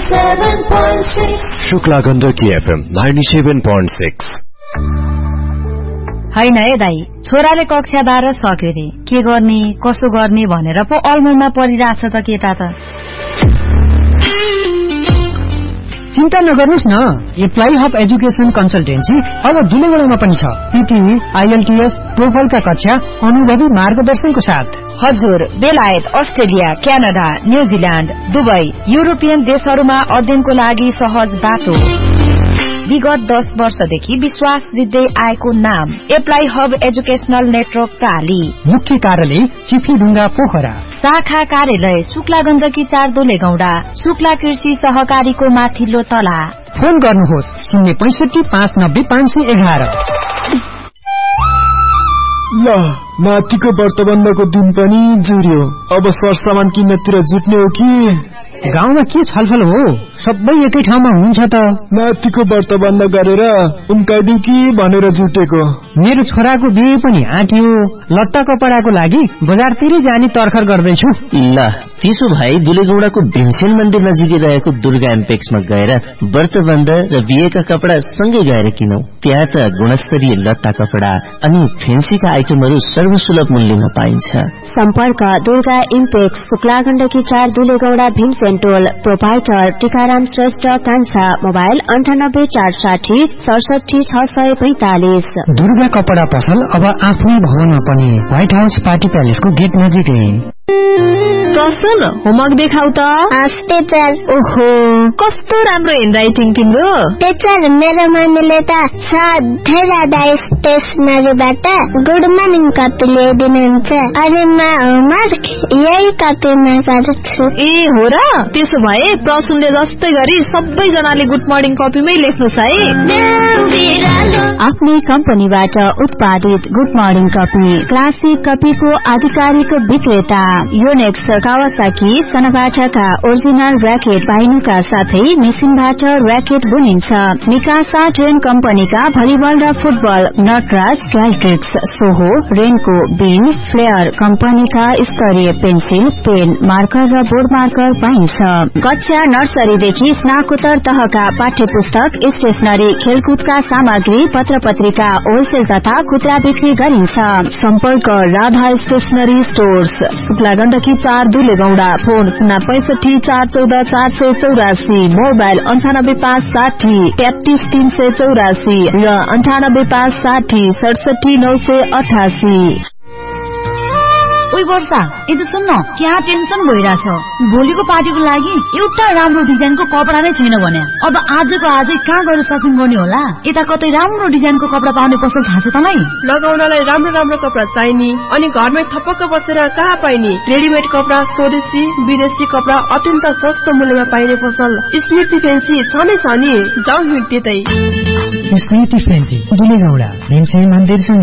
97.6 Shukla Gandaki FM 97.6। हैन है दाई, छोराले कक्षा 12 सक्यो रे, के गर्ने कसो गर्ने भनेर पो अलमलमा परिरहेछ त केटा त। चिन्ता नगर्नुस् न, एप्लाई हब एजुकेसन कन्सल्टेन्सी अब दुलेगडामा पनि छ। पीटीई, आईएलटीएस, टोफलका कक्षा अनुभवी मार्गदर्शनको साथ। हजुर, बेलायत, Australia, Canada, New Zealand, Dubai, European देशहरूमा अध्ययनको लागि सहज बाटो। विगत 10 वर्षदेखि विश्वास दिँदै आएको नाम एप्लाई हब एजुकेशनल नेटवर्क प्राली। मुख्य कार्यालय चिफीढुङ्गा पोखरा। शाखा कार्यालय शुक्ला गण्डकी 4 दुलेगौडा, शुक्ला कृषि सहकारीको माथिल्लो तला। फोन गर्नुहोस् 065 590 511। ल, माथिको व्रतबन्धको दिन पनि जुर्यो। अब सरसामान किन्नतिर जुट्ने हो कि? गाउँमा के छलफल हो? सबै एकै ठाउँमा हुन्छ त। माथिको व्रतबन्ध गरेर उम्काइदिउ कि भनेर जुटेको। मेरो छोराको बिहे पनि आँट्यो, लत्ता कपडाको लागि बजारतिरै जाने तर्खर गर्दैछु। ल, त्यसो भए दुलेगौडाको भीमसेन मन्दिर नजिकै रहेको दुर्गा एम्पेक्समा गएर व्रतबन्ध र बिहेका कपडा सँगै गएर किनौ। त्यहाँ त गुणस्तरीय लत्ता कपडा अनि फेन्सीका आइटमहरू सर्वसुलभ मूल्यमा पाइन्छ। सम्पर्क दुर्गा इम्पेक्स, शुक्ला गण्डकी 4 दुलेगौडा, भीमसेन टोल। प्रोपाइटर टीकाराम श्रेष्ठ कान्छा। मोबाइल 98 460 67 645। दुर्गा कपडा पसल अब आफ्नै भवनमा पनि, व्हाइट हाउस पार्टी प्यालेसको गेट नजिकै। प्रसन्न, होमवर्क देखाउ त। टीचर। ओहो, कस्तो राम्रो ह्यान्डराइटिङ तिम्रो। टीचर, मेरो मम्मीले त सधैँ स्टेसनरीबाट गुड मर्निङ कपी ल्याइदिनुहुन्छ अनि म होमवर्क यही कपीमा गर्छु। ए हो र? त्यसो भए प्रसन्नले जस्तै गरी सबैजनाले गुड मर्निङ कपीमै लेख्नुहोस् है। आफ्नै कम्पनीबाट उत्पादित गुड मर्निङ कपी, क्लासिक कपीको आधिकारिक विक्रेता। योनेक्स, कावासाकी, सनबाटाका ओरिजिनल र्याकेट पाइनुका साथै मेसिनबाट र्याकेट बुनिन्छ। निकासा ट्रेन कम्पनीका भलिबल र फुटबल, नटराज, ट्राइट्रिक्स, सोहो, रेनको, बिन, फ्लेयर कम्पनीका स्तरीय पेन्सिल, पेन, मार्कर र बोर्ड मार्कर पाइन्छ। कक्षा नर्सरीदेखि स्नाकोत्तर तहका पाठ्य पुस्तक, स्टेशनरी, खेलकुदका सामग्री, पत्र पत्रिका होलसेल तथा खुद्रा बिक्री गरिन्छ। सम्पर्क Radha stationery stores, Shukla Gandaki 4 दुलेगौडा। Phone 065 414 484, mobile 98 560 33 384 र 98 560 67 988। ओइ वर्षा, यता सुन्न, क्या टेन्सन भइरहेछ। भोलिको पार्टीको लागि एउटा राम्रो डिजाइनको कपडा नै छैन भने अब आजको आजै कहाँ गएर सपिङ गर्ने होला? यता कतै राम्रो डिजाइनको कपडा पाउने पसल थाहा छ तँलाई? लगाउनलाई राम्रो राम्रो कपडा चाहिने अनि घरमै थपक्क बसेर कहाँ पाइने? रेडिमेड कपडा, स्वदेशी विदेशी कपडा अत्यन्त सस्तो मूल्यमा पाइने पसल स्मृति फेन्सी छ नै छ नि। जाउँ त्यतै। स्मृति फेन्सी दुलेगौडा, भीमसेन मन्दिर।